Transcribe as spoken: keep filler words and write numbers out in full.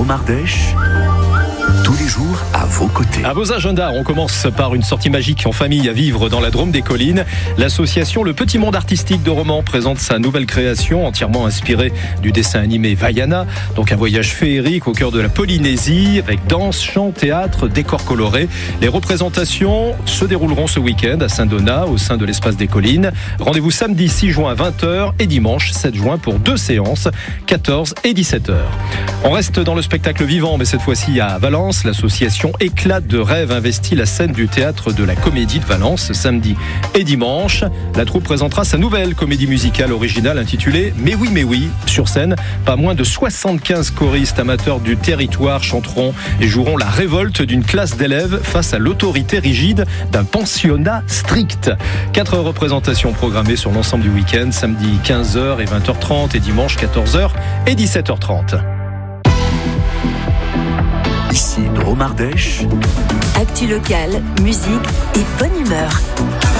Drôme Ardèche, tous les jours à vos côtés. À vos agendas, on commence par une sortie magique en famille à vivre dans la Drôme des Collines. L'association Le Petit Monde Artistique de Romans présente sa nouvelle création entièrement inspirée du dessin animé Vaiana. Donc un voyage féerique au cœur de la Polynésie avec danse, chant, théâtre, décors colorés. Les représentations se dérouleront ce week-end à Saint-Donat au sein de l'espace des Collines. Rendez-vous samedi six juin à vingt heures et dimanche sept juin pour deux séances, quatorze et dix-sept heures. On reste dans le spectacle vivant mais cette fois-ci à Valence. L'association Éclat de rêve investit la scène du théâtre de la Comédie de Valence samedi et dimanche. La troupe présentera sa nouvelle comédie musicale originale intitulée Mais oui, mais oui. Sur scène, pas moins de soixante-quinze choristes amateurs du territoire chanteront et joueront la révolte d'une classe d'élèves face à l'autorité rigide d'un pensionnat strict. Quatre représentations programmées sur l'ensemble du week-end, samedi quinze heures et vingt heures trente et dimanche quatorze heures et dix-sept heures trente. Ici Drôme Ardèche. Actu locale, musique et bonne humeur.